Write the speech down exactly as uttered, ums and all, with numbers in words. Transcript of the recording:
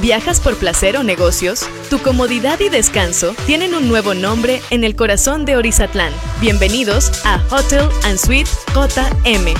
¿Viajas por placer o negocios? Tu comodidad y descanso tienen un nuevo nombre en el corazón de Orizatlán. Bienvenidos a Hotel and Suite J M.